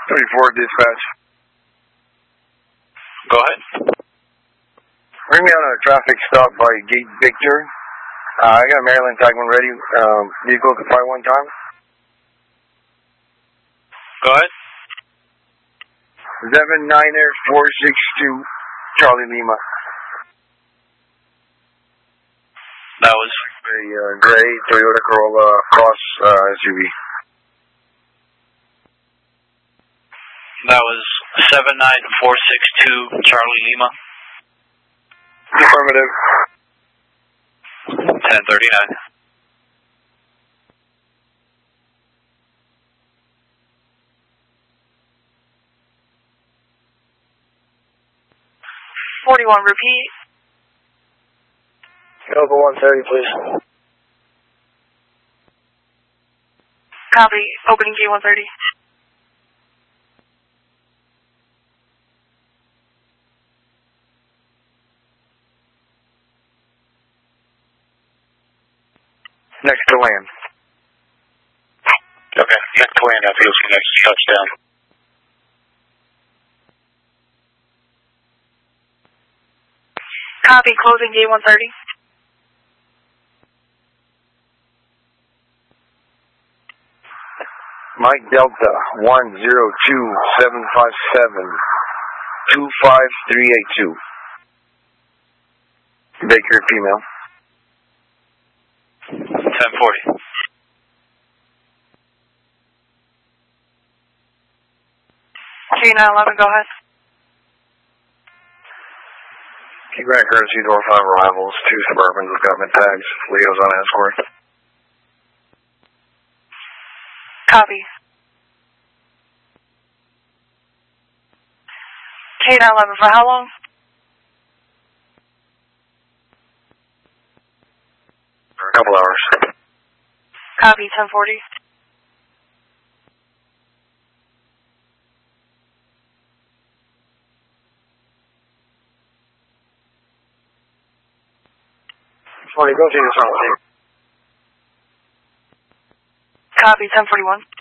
34 dispatch. Go ahead. Bring me on a traffic stop by Gate Victor. I got a Maryland tag one ready. Vehicle to 5-1 time. Go ahead. 79462 Charlie Lima. That was a gray Toyota Corolla Cross SUV. That was 79462 Charlie Lima. Affirmative. 1039. Repeat. Over 130, please. Copy. Opening gate 130. Next to land. Okay, next to land after this next touchdown. Copy. Closing gate 130. Mike Delta 102-757-25382. Baker female. 1040. K911, go ahead. Keep back courtesy door 5 arrivals, 2 Suburbans with government tags. Leo's on escort. Copy. K911, for how long? For a couple hours. Copy. 1040. Go see the song. Copy. 1041.